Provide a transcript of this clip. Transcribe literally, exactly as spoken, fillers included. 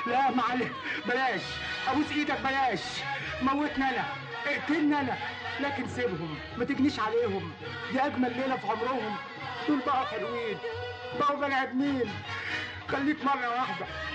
لا معلش، بلاش، ابوس ايدك بلاش. موتنا انا، اقتلنا انا، لكن سيبهم، ما تجنيش عليهم. دي اجمل ليله في عمرهم. دول بقوا حلوين، بقوا بني ادمين. خليك مره واحده